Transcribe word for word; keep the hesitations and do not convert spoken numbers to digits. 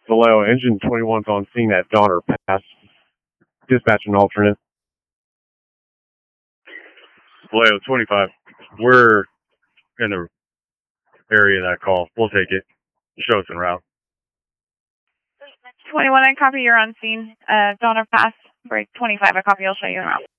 Vallejo, engine twenty-one's on scene at Donner Pass. Dispatch an alternate. Vallejo, twenty-five. We're in the area of that call. We'll take it. Show us en route. twenty-one, I copy. You're on scene. Uh, Donner Pass. Break twenty-five, I copy. I'll show you en route.